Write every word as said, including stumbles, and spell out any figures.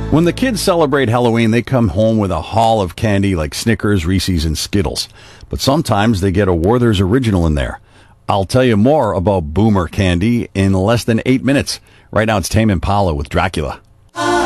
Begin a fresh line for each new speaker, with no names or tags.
When the kids celebrate Halloween, they come home with a haul of candy like Snickers, Reese's, and Skittles. But sometimes they get a Werther's Original in there. I'll tell you more about Boomer Candy in less than eight minutes. Right now, it's Tame Impala with Dracula.